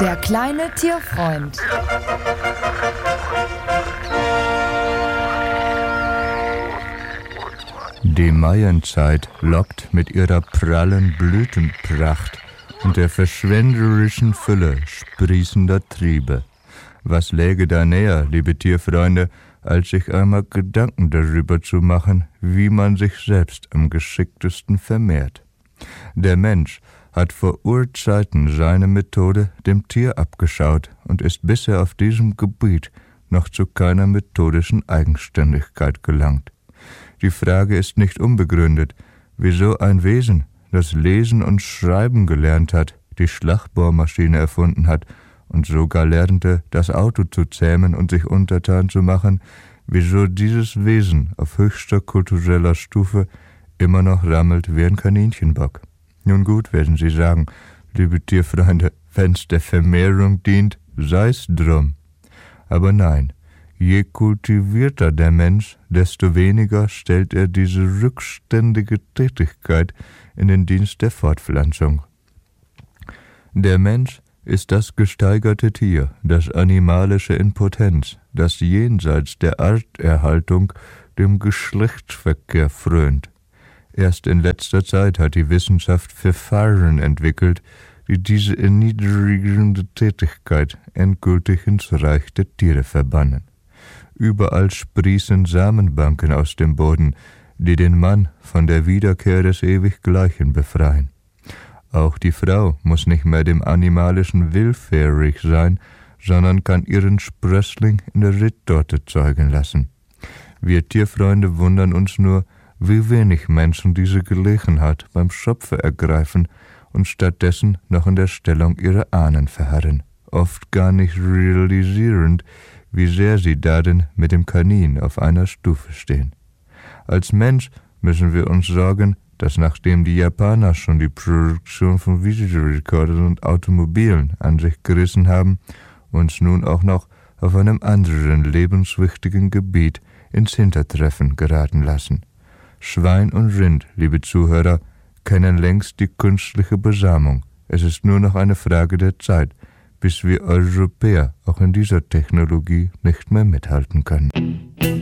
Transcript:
Der kleine Tierfreund. Die Maienzeit lockt mit ihrer prallen Blütenpracht und der verschwenderischen Fülle sprießender Triebe. Was läge da näher, liebe Tierfreunde, als sich einmal Gedanken darüber zu machen, wie man sich selbst am geschicktesten vermehrt. Der Mensch hat vor Urzeiten seine Methode dem Tier abgeschaut und ist bisher auf diesem Gebiet noch zu keiner methodischen Eigenständigkeit gelangt. Die Frage ist nicht unbegründet, wieso ein Wesen, das Lesen und Schreiben gelernt hat, die Schlagbohrmaschine erfunden hat und sogar lernte, das Auto zu zähmen und sich untertan zu machen, wieso dieses Wesen auf höchster kultureller Stufe immer noch rammelt wie ein Kaninchenbock. Nun gut, werden Sie sagen, liebe Tierfreunde, wenn's der Vermehrung dient, sei's drum. Aber nein, je kultivierter der Mensch, desto weniger stellt er diese rückständige Tätigkeit in den Dienst der Fortpflanzung. Der Mensch ist das gesteigerte Tier, das animalische in Potenz, das jenseits der Arterhaltung dem Geschlechtsverkehr frönt. Erst in letzter Zeit hat die Wissenschaft Verfahren entwickelt, die diese erniedrigende Tätigkeit endgültig ins Reich der Tiere verbannen. Überall sprießen Samenbanken aus dem Boden, die den Mann von der Wiederkehr des Ewiggleichen befreien. Auch die Frau muss nicht mehr dem Animalischen willfährig sein, sondern kann ihren Sprössling in der Rittorte zeugen lassen. Wir Tierfreunde wundern uns nur, wie wenig Menschen diese Gelegenheit beim Schopfe ergreifen und stattdessen noch in der Stellung ihrer Ahnen verharren, oft gar nicht realisierend, wie sehr sie darin mit dem Kanin auf einer Stufe stehen. Als Mensch müssen wir uns sorgen, dass nachdem die Japaner schon die Produktion von Videorekordern und Automobilen an sich gerissen haben, uns nun auch noch auf einem anderen lebenswichtigen Gebiet ins Hintertreffen geraten lassen. Schwein und Rind, liebe Zuhörer, kennen längst die künstliche Besamung. Es ist nur noch eine Frage der Zeit, bis wir Europäer auch in dieser Technologie nicht mehr mithalten können.